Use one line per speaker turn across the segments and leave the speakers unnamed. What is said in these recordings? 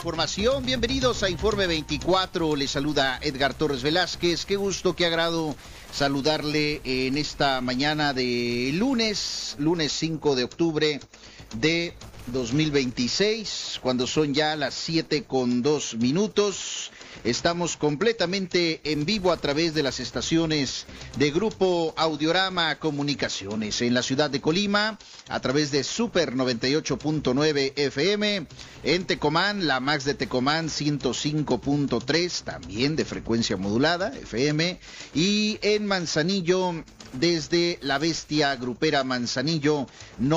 información. Bienvenidos a Informe 24. Les saluda Edgar Torres Velázquez. Qué gusto, qué agrado saludarle en esta mañana de lunes 5 de octubre de 2026, cuando son ya las 7:02. Estamos completamente en vivo a través de las estaciones de Grupo Audiorama Comunicaciones en la ciudad de Colima, a través de Super 98.9 FM, en Tecomán, la Max de Tecomán 105.3, también de frecuencia modulada, FM, y en Manzanillo, desde la bestia grupera Manzanillo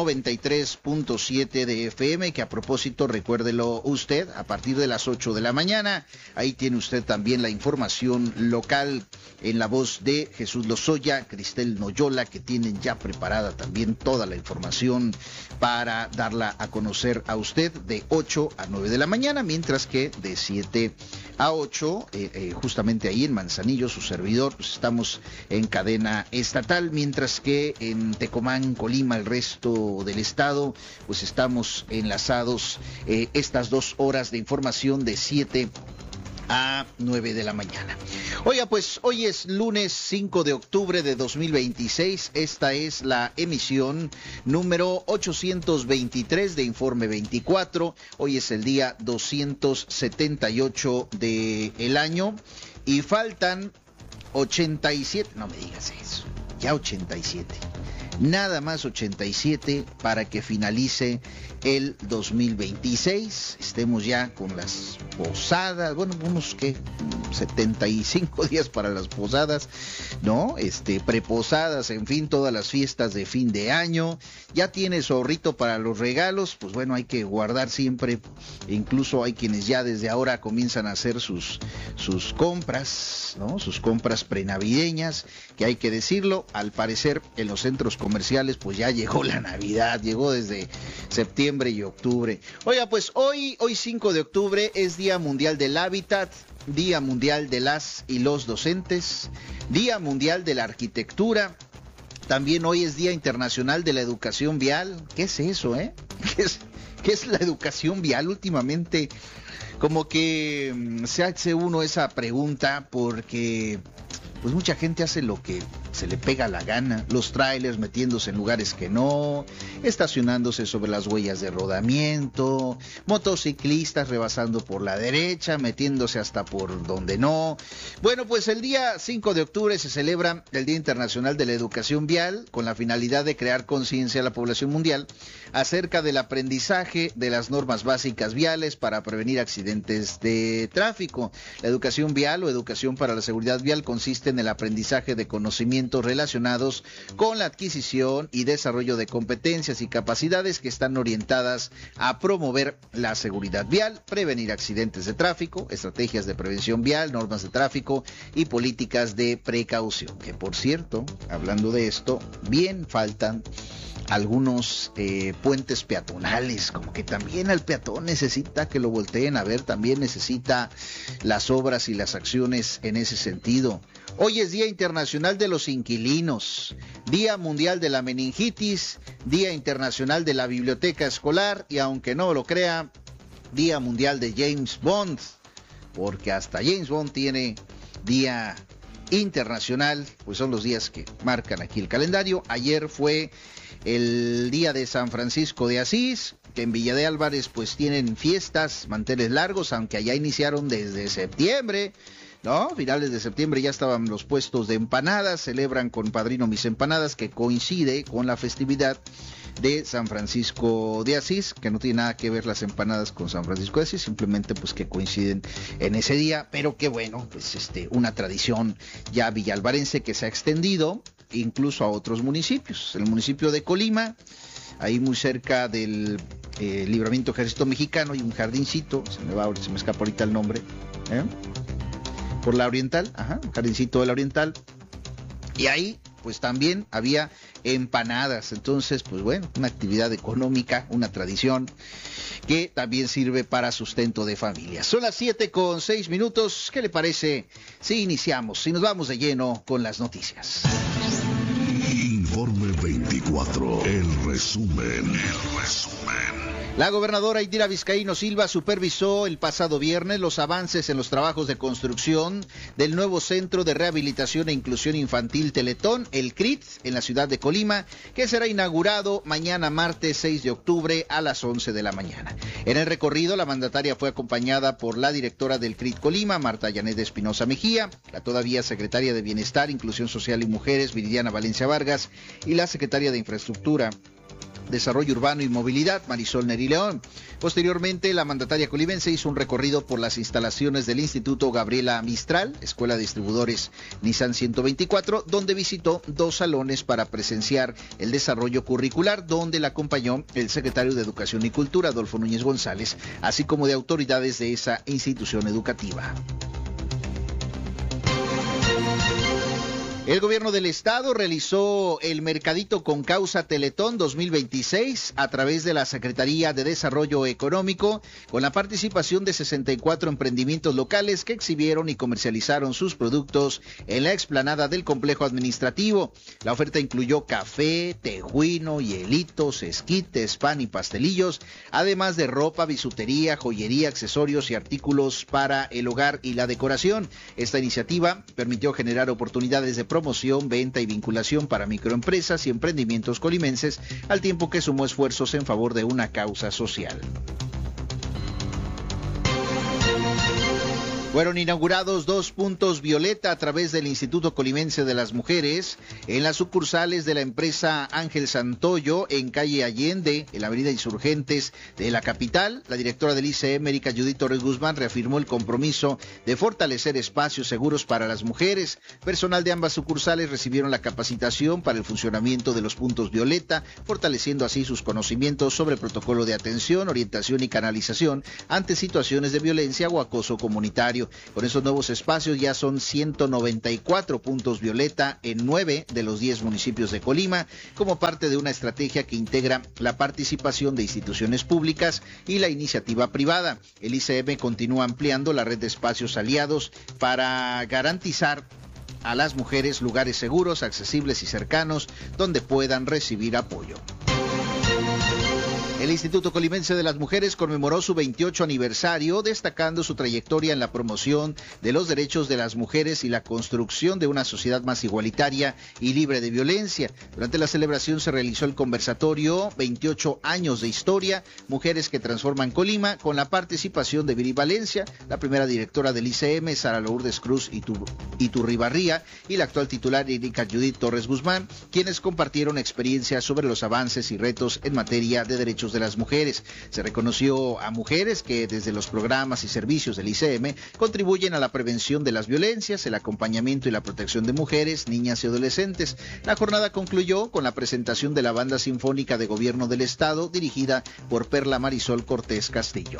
93.7 de FM, que a propósito, recuérdelo usted, a partir de las 8 de la mañana, ahí tiene usted también la información local en la voz de Jesús Lozoya, Cristel Noyola, que tienen ya preparada también toda la información para darla a conocer a usted de 8 a 9 de la mañana, mientras que de 7 a 8, justamente ahí en Manzanillo, su servidor, pues estamos en cadena estatal, mientras que en Tecomán, Colima, el resto del estado, pues estamos enlazados estas 2 horas de información de 7 a 9 de la mañana. Oiga, pues hoy es lunes 5 de octubre de 2026. Esta es la emisión número 823 de Informe 24. Hoy es el día 278 del año y faltan 87, no me digas eso, ya 87. Nada más 87 para que finalice el 2026. Estemos ya con las posadas, bueno, unos 75 días para las posadas, ¿no? Preposadas, en fin, todas las fiestas de fin de año. Ya tiene su ahorrito para los regalos, pues bueno, hay que guardar siempre. Incluso hay quienes ya desde ahora comienzan a hacer sus compras, ¿no? Sus compras prenavideñas, que hay que decirlo, al parecer en los centros comerciales pues ya llegó la Navidad, llegó desde septiembre y octubre. Oiga, pues hoy 5 de octubre es Día Mundial del Hábitat, Día Mundial de las y los docentes, Día Mundial de la Arquitectura. También hoy es Día Internacional de la Educación Vial. ¿Qué es eso, ¿Qué es la educación vial? Últimamente como que se hace uno esa pregunta porque pues mucha gente hace lo que se le pega la gana, los trailers metiéndose en lugares que no, estacionándose sobre las huellas de rodamiento, motociclistas rebasando por la derecha, metiéndose hasta por donde no. Bueno, pues el día 5 de octubre se celebra el Día Internacional de la Educación Vial con la finalidad de crear conciencia a la población mundial acerca del aprendizaje de las normas básicas viales para prevenir accidentes de tráfico. La educación vial o educación para la seguridad vial consiste en el aprendizaje de conocimientos relacionados con la adquisición y desarrollo de competencias y capacidades que están orientadas a promover la seguridad vial, prevenir accidentes de tráfico, estrategias de prevención vial, normas de tráfico y políticas de precaución. Que por cierto, hablando de esto, bien faltan algunos puentes peatonales, como que también al peatón necesita que lo volteen a ver, también necesita las obras y las acciones en ese sentido. Hoy es Día Internacional de los Inquilinos, Día Mundial de la Meningitis, Día Internacional de la Biblioteca Escolar y, aunque no lo crea, Día Mundial de James Bond, porque hasta James Bond tiene Día Internacional, pues son los días que marcan aquí el calendario. Ayer fue el día de San Francisco de Asís, que en Villa de Álvarez pues tienen fiestas, manteles largos, aunque allá iniciaron desde septiembre, ¿no? Finales de septiembre ya estaban los puestos de empanadas, celebran con Padrino Mis Empanadas, que coincide con la festividad de San Francisco de Asís, que no tiene nada que ver las empanadas con San Francisco de Asís, simplemente pues que coinciden en ese día, pero que bueno, pues una tradición ya villalvarense que se ha extendido incluso a otros municipios. El municipio de Colima, ahí muy cerca del Libramiento Ejército Mexicano, hay un jardincito, se me escapa ahorita el nombre, por la Oriental, un jardincito de la Oriental, y ahí pues también había empanadas. Entonces, pues bueno, una actividad económica, una tradición que también sirve para sustento de familias. Son las 7:06. ¿Qué le parece si iniciamos, si nos vamos de lleno con las noticias?
Informe 24. El resumen.
La gobernadora Indira Vizcaíno Silva supervisó el pasado viernes los avances en los trabajos de construcción del nuevo Centro de Rehabilitación e Inclusión Infantil Teletón, el CRIT, en la ciudad de Colima, que será inaugurado mañana martes 6 de octubre a las 11 de la mañana. En el recorrido, la mandataria fue acompañada por la directora del CRIT Colima, Marta Yanet Espinosa Mejía, la todavía secretaria de Bienestar, Inclusión Social y Mujeres, Viridiana Valencia Vargas, y la secretaria de Infraestructura, Desarrollo Urbano y Movilidad, Marisol Neri León. Posteriormente, la mandataria colimense hizo un recorrido por las instalaciones del Instituto Gabriela Mistral, Escuela de Distribuidores Nissan 124, donde visitó 2 salones para presenciar el desarrollo curricular, donde la acompañó el secretario de Educación y Cultura, Adolfo Núñez González, así como de autoridades de esa institución educativa. El gobierno del estado realizó el Mercadito con Causa Teletón 2026 a través de la Secretaría de Desarrollo Económico, con la participación de 64 emprendimientos locales que exhibieron y comercializaron sus productos en la explanada del complejo administrativo. La oferta incluyó café, tejuino, hielitos, esquites, pan y pastelillos, además de ropa, bisutería, joyería, accesorios y artículos para el hogar y la decoración. Esta iniciativa permitió generar oportunidades de promoción, venta y vinculación para microempresas y emprendimientos colimenses, al tiempo que sumó esfuerzos en favor de una causa social. Fueron inaugurados 2 puntos violeta a través del Instituto Colimense de las Mujeres en las sucursales de la empresa Ángel Santoyo en calle Allende, en la avenida Insurgentes de la capital. La directora del ICM, Erika Judith Torres Guzmán, reafirmó el compromiso de fortalecer espacios seguros para las mujeres. Personal de ambas sucursales recibieron la capacitación para el funcionamiento de los puntos violeta, fortaleciendo así sus conocimientos sobre el protocolo de atención, orientación y canalización ante situaciones de violencia o acoso comunitario. Con esos nuevos espacios ya son 194 puntos violeta en 9 de los 10 municipios de Colima, como parte de una estrategia que integra la participación de instituciones públicas y la iniciativa privada. El ICM continúa ampliando la red de espacios aliados para garantizar a las mujeres lugares seguros, accesibles y cercanos donde puedan recibir apoyo. El Instituto Colimense de las Mujeres conmemoró su 28 aniversario, destacando su trayectoria en la promoción de los derechos de las mujeres y la construcción de una sociedad más igualitaria y libre de violencia. Durante la celebración se realizó el conversatorio 28 años de historia, Mujeres que Transforman Colima, con la participación de Viri Valencia, la primera directora del ICM, Sara Lourdes Cruz Iturribarría, y la actual titular Erika Judith Torres Guzmán, quienes compartieron experiencias sobre los avances y retos en materia de derechos de las mujeres. Se reconoció a mujeres que desde los programas y servicios del ICM contribuyen a la prevención de las violencias, el acompañamiento y la protección de mujeres, niñas y adolescentes. La jornada concluyó con la presentación de la Banda Sinfónica de Gobierno del Estado, dirigida por Perla Marisol Cortés Castillo.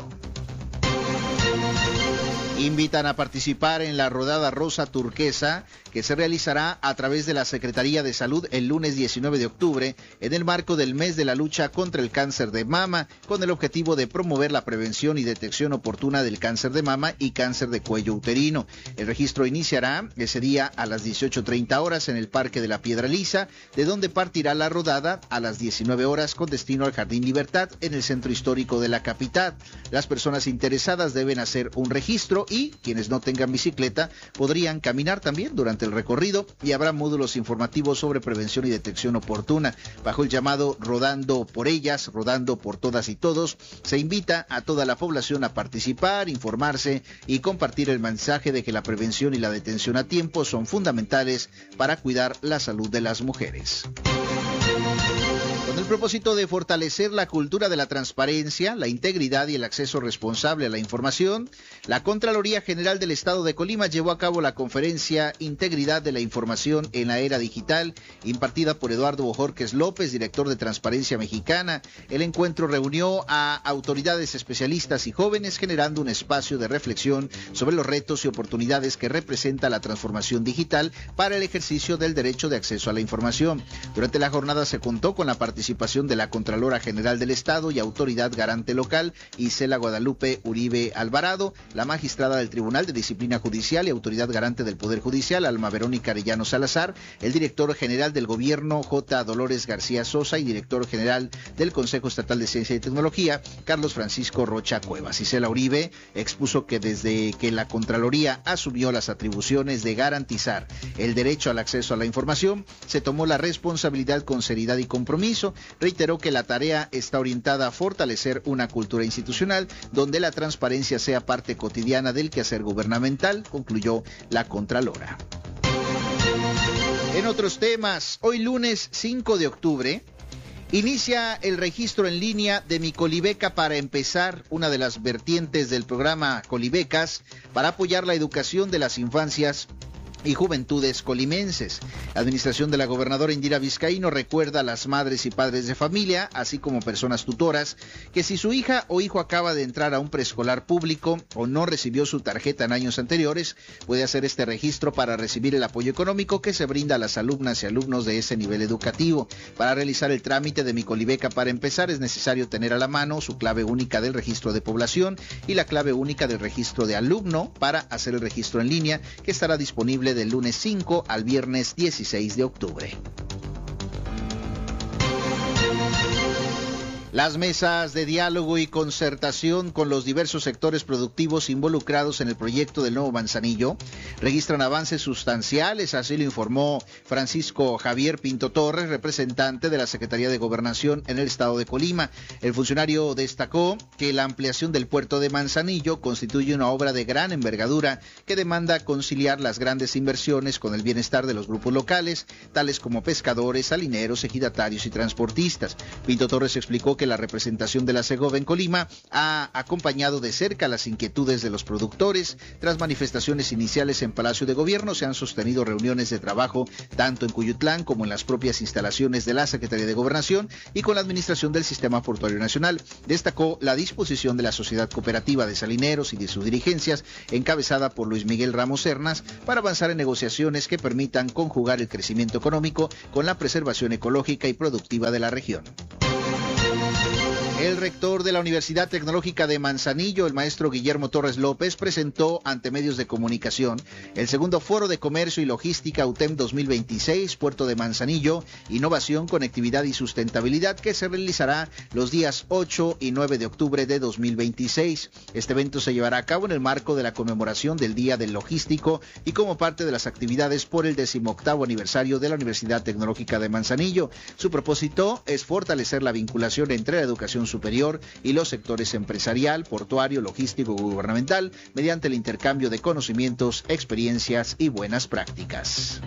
Invitan a participar en la Rodada Rosa Turquesa, que se realizará a través de la Secretaría de Salud el lunes 19 de octubre en el marco del mes de la lucha contra el cáncer de mama, con el objetivo de promover la prevención y detección oportuna del cáncer de mama y cáncer de cuello uterino. El registro iniciará ese día a las 18:30 horas en el Parque de la Piedra Lisa, de donde partirá la rodada a las 19 horas con destino al Jardín Libertad en el centro histórico de la capital. Las personas interesadas deben hacer un registro y quienes no tengan bicicleta podrían caminar también durante el recorrido, y habrá módulos informativos sobre prevención y detección oportuna. Bajo el llamado Rodando por Ellas, Rodando por Todas y Todos, se invita a toda la población a participar, informarse y compartir el mensaje de que la prevención y la detención a tiempo son fundamentales para cuidar la salud de las mujeres. Con el propósito de fortalecer la cultura de la transparencia, la integridad y el acceso responsable a la información, la Contraloría General del Estado de Colima llevó a cabo la conferencia Integridad de la Información en la Era Digital, impartida por Eduardo Bojorquez López, director de Transparencia Mexicana. El encuentro reunió a autoridades especialistas y jóvenes, generando un espacio de reflexión sobre los retos y oportunidades que representa la transformación digital para el ejercicio del derecho de acceso a la información. Durante la jornada se contó con la participación participación de la Contralora General del Estado y Autoridad Garante Local, Isela Guadalupe Uribe Alvarado, la magistrada del Tribunal de Disciplina Judicial y Autoridad Garante del Poder Judicial, Alma Verónica Arellano Salazar, el director general del Gobierno, J. Dolores García Sosa, y director general del Consejo Estatal de Ciencia y Tecnología, Carlos Francisco Rocha Cuevas. Isela Uribe expuso que desde que la Contraloría asumió las atribuciones de garantizar el derecho al acceso a la información, se tomó la responsabilidad con seriedad y compromiso. Reiteró que la tarea está orientada a fortalecer una cultura institucional donde la transparencia sea parte cotidiana del quehacer gubernamental, concluyó la Contralora. En otros temas, hoy lunes 5 de octubre, inicia el registro en línea de Mi Colibeca para empezar, una de las vertientes del programa Colibecas para apoyar la educación de las infancias y juventudes colimenses. La administración de la gobernadora Indira Vizcaíno recuerda a las madres y padres de familia, así como personas tutoras, que si su hija o hijo acaba de entrar a un preescolar público o no recibió su tarjeta en años anteriores, puede hacer este registro para recibir el apoyo económico que se brinda a las alumnas y alumnos de ese nivel educativo. Para realizar el trámite de Mi Colibeca para empezar, es necesario tener a la mano su clave única del registro de población y la clave única del registro de alumno para hacer el registro en línea, que estará disponible del lunes 5 al viernes 16 de octubre. Las mesas de diálogo y concertación con los diversos sectores productivos involucrados en el proyecto del Nuevo Manzanillo registran avances sustanciales, así lo informó Francisco Javier Pinto Torres, representante de la Secretaría de Gobernación en el estado de Colima. El funcionario destacó que la ampliación del puerto de Manzanillo constituye una obra de gran envergadura que demanda conciliar las grandes inversiones con el bienestar de los grupos locales, tales como pescadores, salineros, ejidatarios y transportistas. Pinto Torres explicó que la representación de la Segobe en Colima ha acompañado de cerca las inquietudes de los productores. Tras manifestaciones iniciales en Palacio de Gobierno, se han sostenido reuniones de trabajo tanto en Cuyutlán como en las propias instalaciones de la Secretaría de Gobernación y con la Administración del Sistema Portuario Nacional. Destacó la disposición de la Sociedad Cooperativa de Salineros y de sus dirigencias, encabezada por Luis Miguel Ramos Cernas, para avanzar en negociaciones que permitan conjugar el crecimiento económico con la preservación ecológica y productiva de la región. El rector de la Universidad Tecnológica de Manzanillo, el maestro Guillermo Torres López, presentó ante medios de comunicación el segundo Foro de Comercio y Logística UTEM 2026, Puerto de Manzanillo, Innovación, Conectividad y Sustentabilidad, que se realizará los días 8 y 9 de octubre de 2026. Este evento se llevará a cabo en el marco de la conmemoración del Día del Logístico y como parte de las actividades por el 18º aniversario de la Universidad Tecnológica de Manzanillo. Su propósito es fortalecer la vinculación entre la educación superior y los sectores empresarial, portuario, logístico y gubernamental mediante el intercambio de conocimientos, experiencias y buenas prácticas.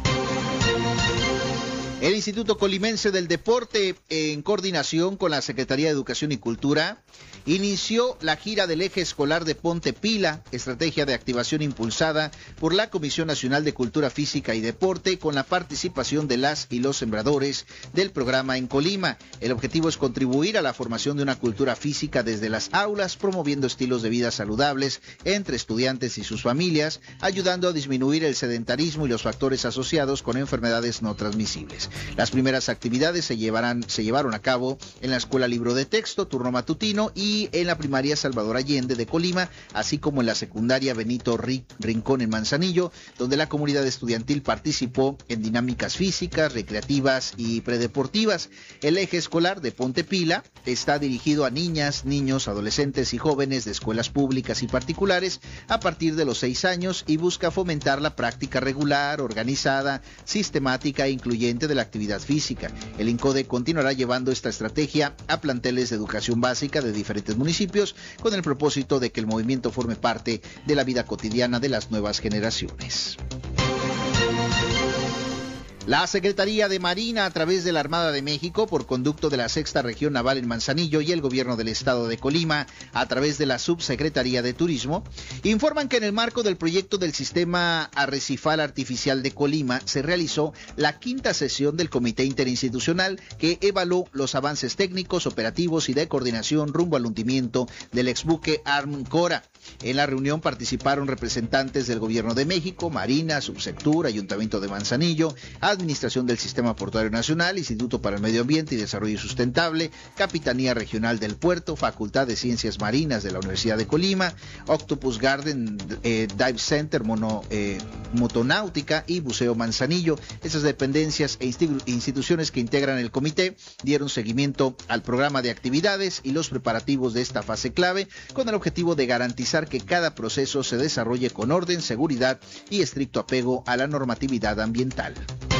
El Instituto Colimense del Deporte, en coordinación con la Secretaría de Educación y Cultura, inició la gira del eje escolar de Ponte Pila, estrategia de activación impulsada por la Comisión Nacional de Cultura Física y Deporte, con la participación de las y los sembradores del programa en Colima. El objetivo es contribuir a la formación de una cultura física desde las aulas, promoviendo estilos de vida saludables entre estudiantes y sus familias, ayudando a disminuir el sedentarismo y los factores asociados con enfermedades no transmisibles. Las primeras actividades se llevaron a cabo en la Escuela Libro de Texto, turno matutino, y en la primaria Salvador Allende de Colima, así como en la secundaria Benito Rincón en Manzanillo, donde la comunidad estudiantil participó en dinámicas físicas, recreativas y predeportivas. El eje escolar de Ponte Pila está dirigido a niñas, niños, adolescentes y jóvenes de escuelas públicas y particulares a partir de los 6 años y busca fomentar la práctica regular, organizada, sistemática e incluyente de la actividad física. El INCODE continuará llevando esta estrategia a planteles de educación básica de diferentes municipios con el propósito de que el movimiento forme parte de la vida cotidiana de las nuevas generaciones. La Secretaría de Marina, a través de la Armada de México, por conducto de la Sexta Región Naval en Manzanillo y el Gobierno del Estado de Colima, a través de la Subsecretaría de Turismo, informan que en el marco del proyecto del Sistema Arrecifal Artificial de Colima se realizó la 5ª sesión del Comité Interinstitucional que evaluó los avances técnicos, operativos y de coordinación rumbo al hundimiento del exbuque Arm Cora. En la reunión participaron representantes del Gobierno de México, Marina, Subsectur, Ayuntamiento de Manzanillo, Administración del Sistema Portuario Nacional, Instituto para el Medio Ambiente y Desarrollo Sustentable, Capitanía Regional del Puerto, Facultad de Ciencias Marinas de la Universidad de Colima, Octopus Garden, Dive Center, Motonáutica y Buceo Manzanillo. Esas dependencias e instituciones que integran el comité dieron seguimiento al programa de actividades y los preparativos de esta fase clave, con el objetivo de garantizar que cada proceso se desarrolle con orden, seguridad y estricto apego a la normatividad ambiental.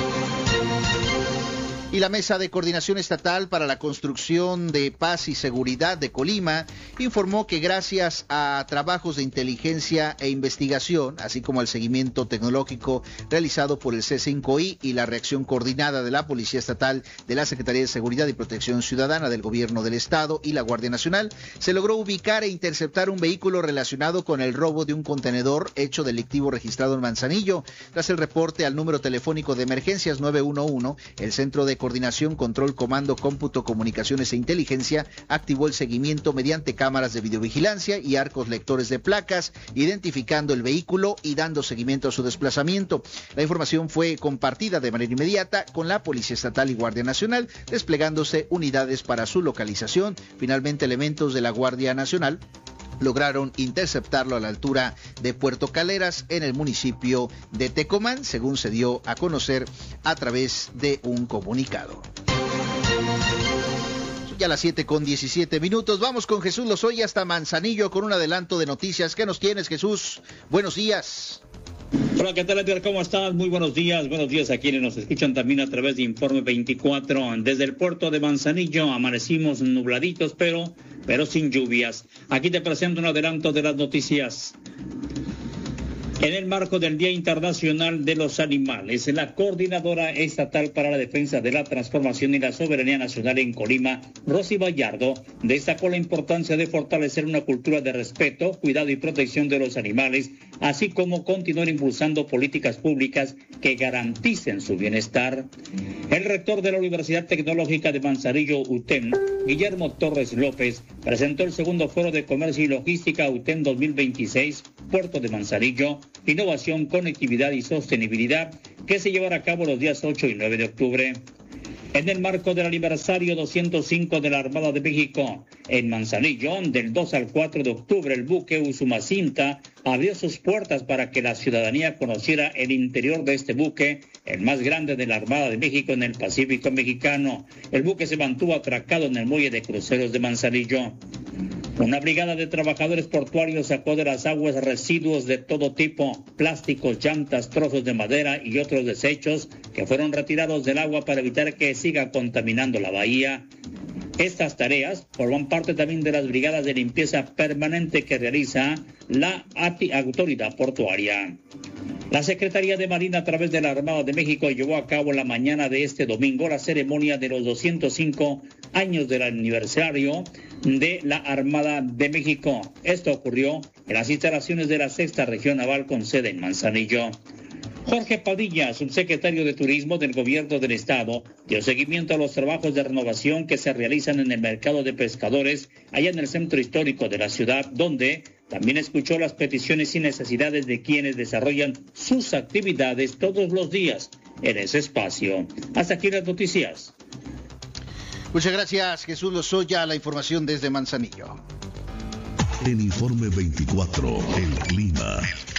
Y la Mesa de Coordinación Estatal para la Construcción de Paz y Seguridad de Colima informó que gracias a trabajos de inteligencia e investigación, así como al seguimiento tecnológico realizado por el C5I y la reacción coordinada de la Policía Estatal, de la Secretaría de Seguridad y Protección Ciudadana del Gobierno del Estado y la Guardia Nacional, se logró ubicar e interceptar un vehículo relacionado con el robo de un contenedor hecho delictivo registrado en Manzanillo. Tras el reporte al número telefónico de emergencias 911, el Centro de Coordinación, Control, Comando, Cómputo, Comunicaciones e Inteligencia activó el seguimiento mediante cámaras de videovigilancia y arcos lectores de placas, identificando el vehículo y dando seguimiento a su desplazamiento. La información fue compartida de manera inmediata con la Policía Estatal y Guardia Nacional, desplegándose unidades para su localización. Finalmente, elementos de la Guardia Nacional lograron interceptarlo a la altura de Puerto Caleras, en el municipio de Tecomán, según se dio a conocer a través de un comunicado. Ya a las 7:17. Vamos con Jesús Lozoya hasta Manzanillo con un adelanto de noticias. ¿Qué nos tienes, Jesús? Buenos días.
Hola, ¿qué tal, Edgar? ¿Cómo estás? Muy buenos días a quienes nos escuchan también a través de Informe 24. Desde el puerto de Manzanillo amanecimos nubladitos, pero sin lluvias. Aquí te presento un adelanto de las noticias. En el marco del Día Internacional de los Animales, la Coordinadora Estatal para la Defensa de la Transformación y la Soberanía Nacional en Colima, Rosy Vallardo, destacó la importancia de fortalecer una cultura de respeto, cuidado y protección de los animales, así como continuar impulsando políticas públicas que garanticen su bienestar. El rector de la Universidad Tecnológica de Manzanillo, UTEM, Guillermo Torres López, presentó el segundo Foro de Comercio y Logística UTEM 2026, Puerto de Manzanillo, Innovación, Conectividad y Sostenibilidad, que se llevará a cabo los días 8 y 9 de octubre. En el marco del aniversario 205 de la Armada de México, en Manzanillo, del 2 al 4 de octubre, el buque Usumacinta abrió sus puertas para que la ciudadanía conociera el interior de este buque, el más grande de la Armada de México en el Pacífico mexicano. El buque se mantuvo atracado en el muelle de cruceros de Manzanillo. Una brigada de trabajadores portuarios sacó de las aguas residuos de todo tipo, plásticos, llantas, trozos de madera y otros desechos que fueron retirados del agua para evitar que siga contaminando la bahía. Estas tareas forman parte también de las brigadas de limpieza permanente que realiza la autoridad portuaria. La Secretaría de Marina, a través de la Armada de México, llevó a cabo la mañana de este domingo la ceremonia de los 205 años del aniversario de la Armada de México. Esto ocurrió en las instalaciones de la Sexta Región Naval con sede en Manzanillo. Jorge Padilla, subsecretario de Turismo del Gobierno del Estado, dio seguimiento a los trabajos de renovación que se realizan en el mercado de pescadores allá en el centro histórico de la ciudad, donde también escuchó las peticiones y necesidades de quienes desarrollan sus actividades todos los días en ese espacio. Hasta aquí las noticias.
Muchas gracias, Jesús Lozoya. La información desde Manzanillo.
En Informe 24, el clima.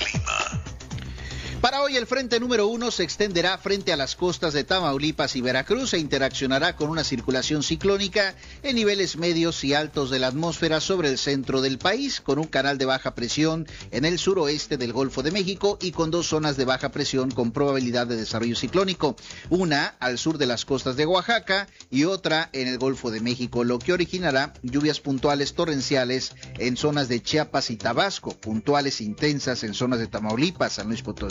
Para hoy el frente número 1 se extenderá frente a las costas de Tamaulipas y Veracruz e interaccionará con una circulación ciclónica en niveles medios y altos de la atmósfera sobre el centro del país, con un canal de baja presión en el suroeste del Golfo de México y con dos zonas de baja presión con probabilidad de desarrollo ciclónico, una al sur de las costas de Oaxaca y otra en el Golfo de México, lo que originará lluvias puntuales torrenciales en zonas de Chiapas y Tabasco, puntuales intensas en zonas de Tamaulipas, San Luis Potosí,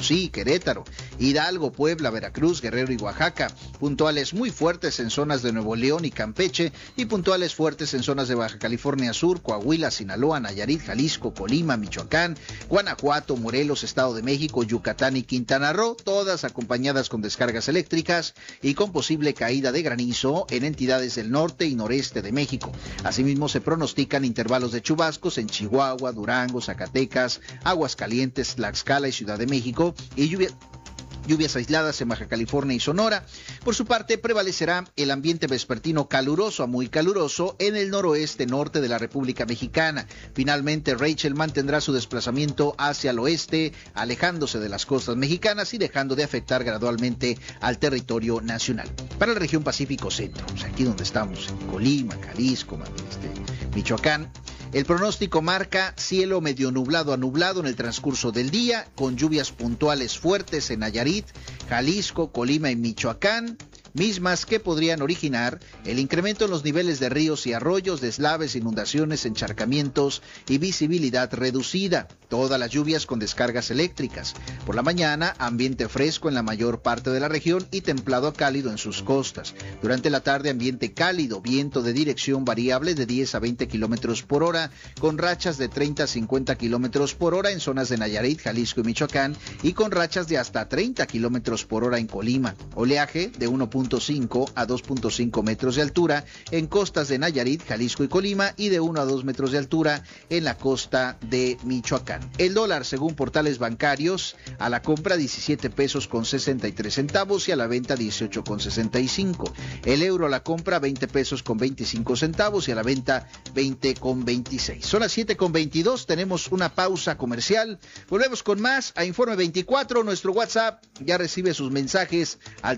Querétaro, Hidalgo, Puebla, Veracruz, Guerrero y Oaxaca, puntuales muy fuertes en zonas de Nuevo León y Campeche y puntuales fuertes en zonas de Baja California Sur, Coahuila, Sinaloa, Nayarit, Jalisco, Colima, Michoacán, Guanajuato, Morelos, Estado de México, Yucatán y Quintana Roo, todas acompañadas con descargas eléctricas y con posible caída de granizo en entidades del norte y noreste de México. Asimismo, se pronostican intervalos de chubascos en Chihuahua, Durango, Zacatecas, Aguascalientes, Tlaxcala y Ciudad de México y lluvias aisladas en Baja California y Sonora. Por su parte, prevalecerá el ambiente vespertino caluroso a muy caluroso en el noroeste norte de la República Mexicana. Finalmente, Rachel mantendrá su desplazamiento hacia el oeste, alejándose de las costas mexicanas y dejando de afectar gradualmente al territorio nacional. Para la región Pacífico Centro, o sea, aquí donde estamos, en Colima, Jalisco, Michoacán, el pronóstico marca cielo medio nublado a nublado en el transcurso del día, con lluvias puntuales fuertes en Nayarit, Jalisco, Colima y Michoacán, mismas que podrían originar el incremento en los niveles de ríos y arroyos, deslaves, inundaciones, encharcamientos y visibilidad reducida. Todas las lluvias con descargas eléctricas. Por la mañana, ambiente fresco en la mayor parte de la región y templado a cálido en sus costas. Durante la tarde, ambiente cálido, viento de dirección variable de 10 a 20 kilómetros por hora, con rachas de 30 a 50 kilómetros por hora en zonas de Nayarit, Jalisco y Michoacán, y con rachas de hasta 30 kilómetros por hora en Colima. Oleaje de 1.5 a 2.5 metros de altura en costas de Nayarit, Jalisco y Colima, y de 1 a 2 metros de altura en la costa de Michoacán. El dólar, según portales bancarios, a la compra 17 pesos con 63 centavos y a la venta 18 con 65. El euro a la compra 20 pesos con 25 centavos y a la venta 20 con 26. Son las 7 con 22, tenemos una pausa comercial. Volvemos con más a Informe 24. Nuestro WhatsApp ya recibe sus mensajes al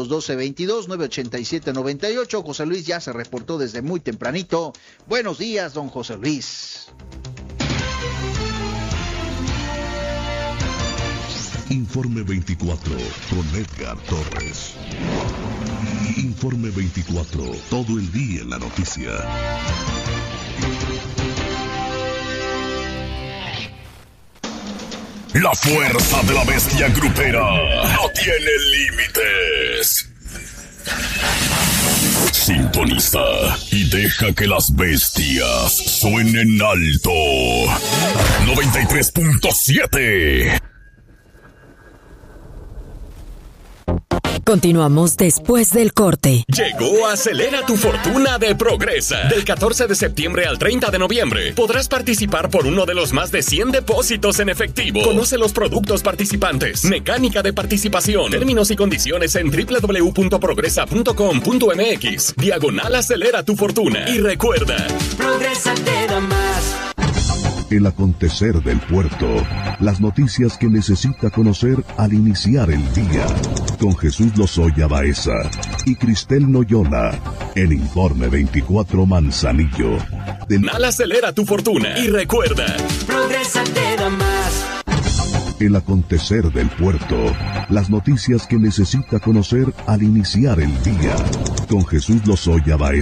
312-22-987-98. José Luis ya se reportó desde muy tempranito. Buenos días, don José Luis.
Informe 24 con Edgar Torres. Informe 24, todo el día en la noticia.
La fuerza de la bestia grupera no tiene límites. Sintoniza y deja que las bestias suenen alto. 93.7.
Continuamos después del corte.
Llegó Acelera tu Fortuna de Progresa. Del 14 de septiembre al 30 de noviembre podrás participar por uno de los más de 100 depósitos en efectivo. Conoce los productos participantes, mecánica de participación, términos y condiciones en www.progresa.com.mx. /Acelera tu Fortuna. Y recuerda,
Progresa te da más.
El acontecer del puerto, las noticias que necesita conocer al iniciar el día, con Jesús Lozoya Baeza y Cristel Noyola, en Informe 24 Manzanillo.
Acelera tu Fortuna. Y recuerda,
Progresa te da más.
El acontecer del puerto, las noticias que necesita conocer al iniciar el día, con Jesús Lozoya Baeza.